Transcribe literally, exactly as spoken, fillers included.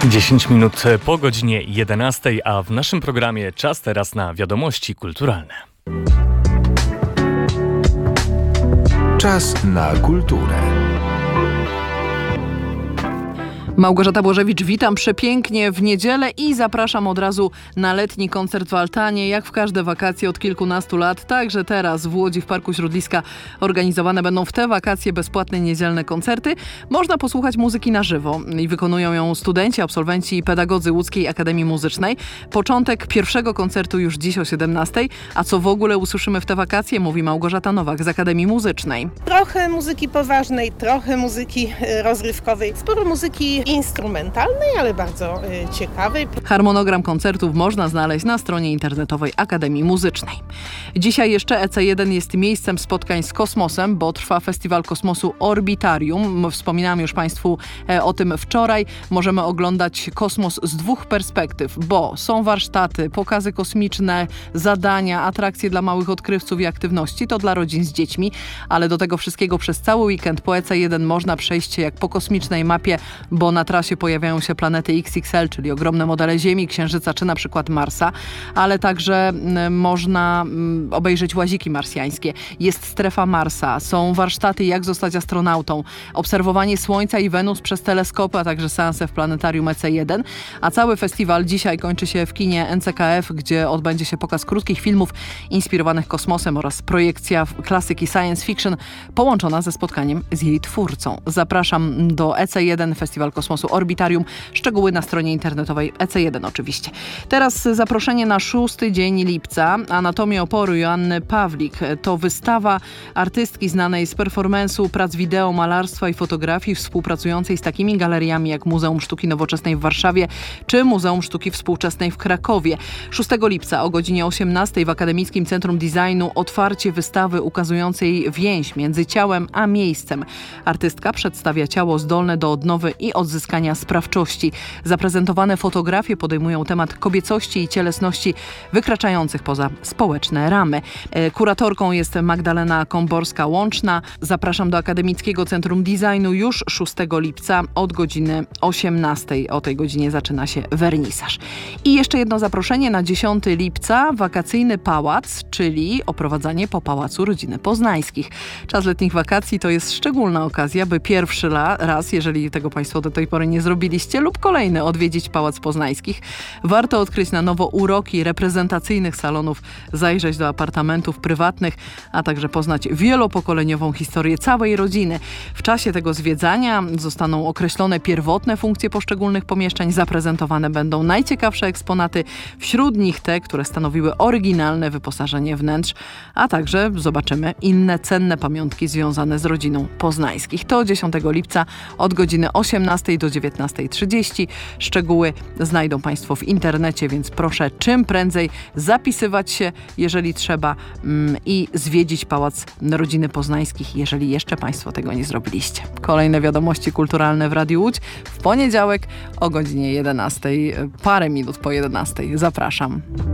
dziesięć minut po godzinie jedenastej, a w naszym programie czas teraz na wiadomości kulturalne. Czas na kulturę. Małgorzata Błożewicz, witam przepięknie w niedzielę i zapraszam od razu na letni koncert w Altanie. Jak w każde wakacje od kilkunastu lat, także teraz w Łodzi w Parku Śródliska organizowane będą w te wakacje bezpłatne niedzielne koncerty. Można posłuchać muzyki na żywo i wykonują ją studenci, absolwenci i pedagodzy Łódzkiej Akademii Muzycznej. Początek pierwszego koncertu już dziś o siedemnastej. A co w ogóle usłyszymy w te wakacje, mówi Małgorzata Nowak z Akademii Muzycznej. Trochę muzyki poważnej, trochę muzyki rozrywkowej, sporo muzyki instrumentalnej, ale bardzo y, ciekawej. Harmonogram koncertów można znaleźć na stronie internetowej Akademii Muzycznej. Dzisiaj jeszcze E C jeden jest miejscem spotkań z kosmosem, bo trwa Festiwal Kosmosu Orbitarium. Wspominałam już Państwu e, o tym wczoraj. Możemy oglądać kosmos z dwóch perspektyw, bo są warsztaty, pokazy kosmiczne, zadania, atrakcje dla małych odkrywców i aktywności. To dla rodzin z dziećmi, ale do tego wszystkiego przez cały weekend po E C jeden można przejść się jak po kosmicznej mapie, bo na trasie pojawiają się planety X X L, czyli ogromne modele Ziemi, Księżyca czy na przykład Marsa, ale także m, można m, obejrzeć łaziki marsjańskie. Jest strefa Marsa, są warsztaty jak zostać astronautą, obserwowanie Słońca i Wenus przez teleskopy, a także seanse w planetarium E C jeden, a cały festiwal dzisiaj kończy się w kinie N C K F, gdzie odbędzie się pokaz krótkich filmów inspirowanych kosmosem oraz projekcja klasyki science fiction połączona ze spotkaniem z jej twórcą. Zapraszam do E C jeden Festiwal Kosmosu Orbitarium. Szczegóły na stronie internetowej E C jeden oczywiście. Teraz zaproszenie na szósty dzień lipca. Anatomia oporu Joanny Pawlik. To wystawa artystki znanej z performance'u, prac wideo, malarstwa i fotografii, współpracującej z takimi galeriami jak Muzeum Sztuki Nowoczesnej w Warszawie czy Muzeum Sztuki Współczesnej w Krakowie. szóstego lipca o godzinie osiemnastej w Akademickim Centrum Designu otwarcie wystawy ukazującej więź między ciałem a miejscem. Artystka przedstawia ciało zdolne do odnowy i odzyskania sprawczości. Zaprezentowane fotografie podejmują temat kobiecości i cielesności wykraczających poza społeczne ramy. Kuratorką jest Magdalena Komborska-Łączna. Zapraszam do Akademickiego Centrum Designu już szóstego lipca od godziny osiemnastej. O tej godzinie zaczyna się wernisaż. I jeszcze jedno zaproszenie na dziesiątego lipca. Wakacyjny pałac, czyli oprowadzanie po Pałacu Rodziny Poznańskich. Czas letnich wakacji to jest szczególna okazja, by pierwszy raz, jeżeli tego Państwo do tej pory nie zrobiliście, lub kolejny odwiedzić Pałac Poznańskich. Warto odkryć na nowo uroki reprezentacyjnych salonów, zajrzeć do apartamentów prywatnych, a także poznać wielopokoleniową historię całej rodziny. W czasie tego zwiedzania zostaną określone pierwotne funkcje poszczególnych pomieszczeń, zaprezentowane będą najciekawsze eksponaty, wśród nich te, które stanowiły oryginalne wyposażenie wnętrz, a także zobaczymy inne cenne pamiątki związane z rodziną Poznańskich. To dziesiątego lipca od godziny osiemnastej do dziewiętnastej trzydzieści. Szczegóły znajdą Państwo w internecie, więc proszę czym prędzej zapisywać się, jeżeli trzeba, mm, i zwiedzić Pałac Rodziny Poznańskich, jeżeli jeszcze Państwo tego nie zrobiliście. Kolejne wiadomości kulturalne w Radiu Łódź w poniedziałek o godzinie jedenastej, parę minut po jedenastej. Zapraszam.